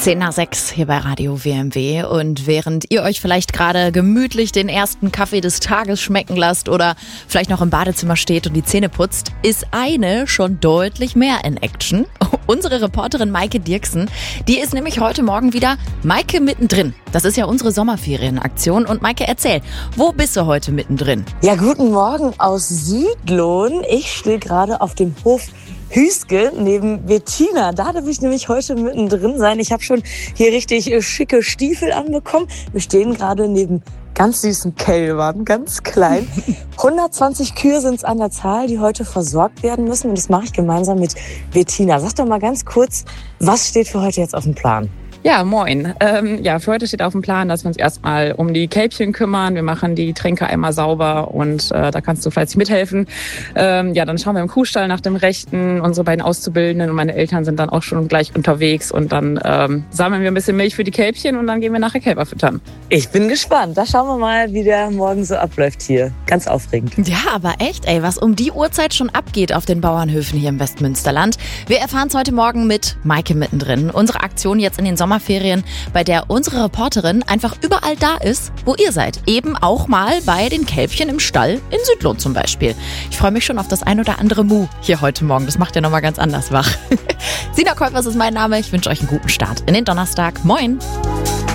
10:06 hier bei Radio WMW, und während ihr euch vielleicht gerade gemütlich den ersten Kaffee des Tages schmecken lasst oder vielleicht noch im Badezimmer steht und die Zähne putzt, ist eine schon deutlich mehr in Action. Unsere Reporterin Maike Dirksen, die ist nämlich heute Morgen wieder Maike mittendrin. Das ist ja unsere Sommerferienaktion. Und Maike, erzähl, wo bist du heute mittendrin? Ja, guten Morgen aus Südlohn. Ich stehe gerade auf dem Hof Hüske neben Bettina. Da darf ich nämlich heute mittendrin sein. Ich habe schon hier richtig schicke Stiefel anbekommen. Wir stehen gerade neben ganz süßen Kälbern, ganz klein. 120 Kühe sind es an der Zahl, die heute versorgt werden müssen. Und das mache ich gemeinsam mit Bettina. Sag doch mal ganz kurz, was steht für heute jetzt auf dem Plan? Ja, moin. Für heute steht auf dem Plan, dass wir uns erstmal um die Kälbchen kümmern. Wir machen die Tränke einmal sauber und da kannst du fleißig mithelfen. Dann schauen wir im Kuhstall nach dem Rechten. Unsere beiden Auszubildenden und meine Eltern sind dann auch schon gleich unterwegs und dann sammeln wir ein bisschen Milch für die Kälbchen und dann gehen wir nachher Kälber füttern. Ich bin gespannt. Da schauen wir mal, wie der Morgen so abläuft hier. Ganz aufregend. Ja, aber echt, was um die Uhrzeit schon abgeht auf den Bauernhöfen hier im Westmünsterland. Wir erfahren es heute Morgen mit Maike mittendrin. Unsere Aktion jetzt in den Sommerferien, bei der unsere Reporterin einfach überall da ist, wo ihr seid. Eben auch mal bei den Kälbchen im Stall in Südlohn zum Beispiel. Ich freue mich schon auf das ein oder andere Mu hier heute Morgen. Das macht ja nochmal ganz anders wach. Sina Kolpers ist mein Name. Ich wünsche euch einen guten Start in den Donnerstag. Moin!